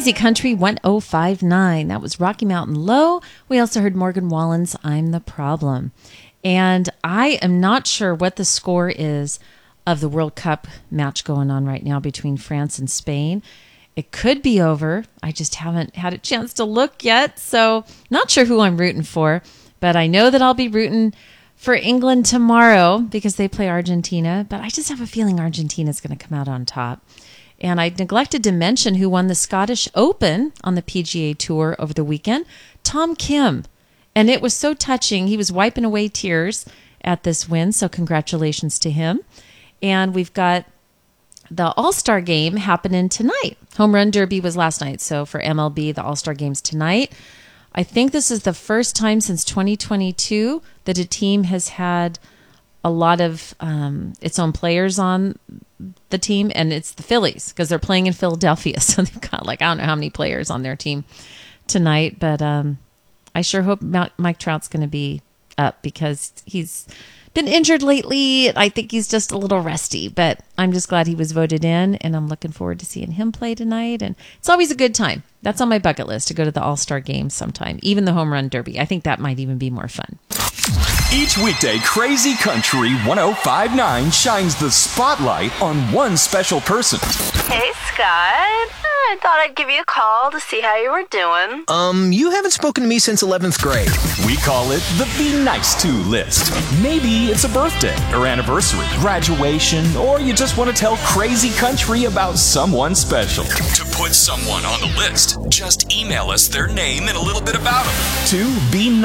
Crazy Country 1059. That was Rocky Mountain Low. We also heard Morgan Wallen's I'm the Problem. And I am not sure what the score is of the World Cup match going on right now between France and Spain. It could be over. I just haven't had a chance to look yet. So not sure who I'm rooting for. But I know that I'll be rooting for England tomorrow because they play Argentina. But I just have a feeling Argentina's going to come out on top. And I neglected to mention who won the Scottish Open on the PGA Tour over the weekend, Tom Kim. And it was so touching. He was wiping away tears at this win, so congratulations to him. And we've got the All-Star Game happening tonight. Home Run Derby was last night, so for MLB, the All-Star Game's tonight. I think this is the first time since 2022 that a team has had a lot of its own players on the team, and it's the Phillies because they're playing in Philadelphia. So they've got I don't know how many players on their team tonight, but I sure hope Mike Trout's going to be up because he's been injured lately. I think he's just a little rusty, but I'm just glad he was voted in, and I'm looking forward to seeing him play tonight. And it's always a good time. That's on my bucket list to go to the All-Star Game sometime, even the Home Run Derby. I think that might even be more fun. Each weekday, Crazy Country 1059 shines the spotlight on one special person. Hey, Scott. I thought I'd give you a call to see how you were doing. You haven't spoken to me since 11th grade. We call it the Be Nice To list. Maybe it's a birthday or anniversary, graduation, or you just want to tell Crazy Country about someone special. To put someone on the list, just email us their name and a little bit about them to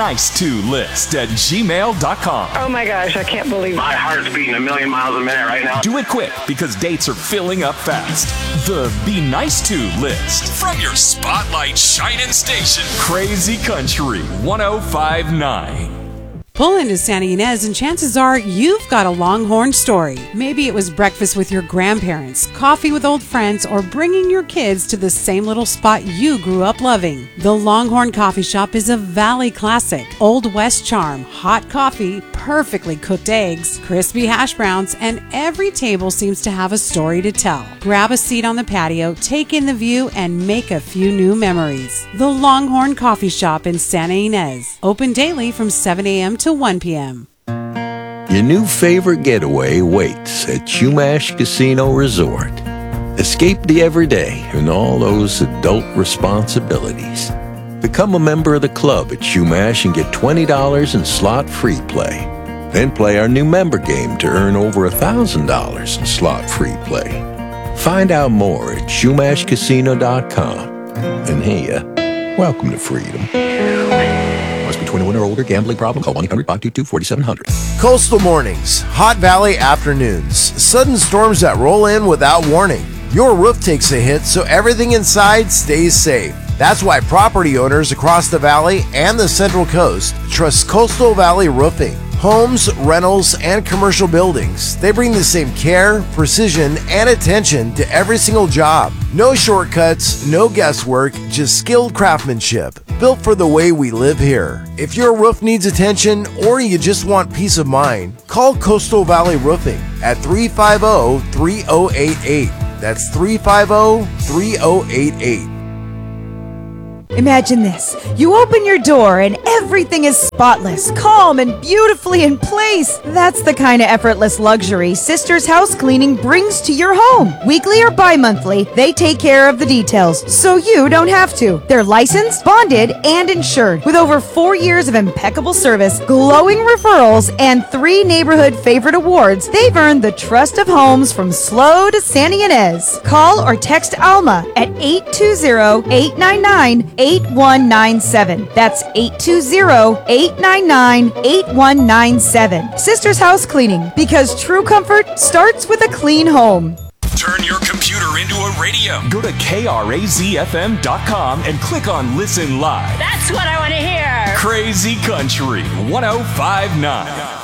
benicetolist@gmail.com. Oh my gosh, I can't believe it. My heart's beating a million miles a minute right now. Do it quick because dates are filling up fast. The Be Nice To list from your spotlight shining station, Crazy Country 1059. Pull into Santa Ynez and chances are you've got a Longhorn story. Maybe it was breakfast with your grandparents, coffee with old friends, or bringing your kids to the same little spot you grew up loving. The Longhorn Coffee Shop is a Valley classic. Old West charm, hot coffee, perfectly cooked eggs, crispy hash browns, and every table seems to have a story to tell. Grab a seat on the patio, take in the view, and make a few new memories. The Longhorn Coffee Shop in Santa Ynez. Open daily from 7 a.m. to 1 p.m. Your new favorite getaway waits at Chumash Casino Resort. Escape the everyday and all those adult responsibilities. Become a member of the club at Chumash and get $20 in slot-free play. Then play our new member game to earn over $1,000 in slot-free play. Find out more at ChumashCasino.com. And hey, welcome to freedom. Must be 21 or older. Gambling problem? Call 1-800-522-4700. Coastal mornings, hot valley afternoons, sudden storms that roll in without warning. Your roof takes a hit, so everything inside stays safe. That's why property owners across the valley and the Central Coast trust Coastal Valley Roofing. Homes, rentals, and commercial buildings, they bring the same care, precision, and attention to every single job. No shortcuts, no guesswork, just skilled craftsmanship, built for the way we live here. If your roof needs attention or you just want peace of mind, call Coastal Valley Roofing at 350-3088. That's 350-3088. Imagine this. You open your door and everything is spotless, calm, and beautifully in place. That's the kind of effortless luxury Sisters House Cleaning brings to your home. Weekly or bi-monthly, they take care of the details, so you don't have to. They're licensed, bonded, and insured. With over 4 years of impeccable service, glowing referrals, and 3 neighborhood favorite awards, they've earned the trust of homes from SLO to Santa Ynez. Call or text Alma at 820-899-8197. That's 820-899-8197. Sisters House Cleaning, because true comfort starts with a clean home. Turn your computer into a radio. Go to KRAZFM.com and click on Listen Live. That's what I want to hear. Crazy Country 1059.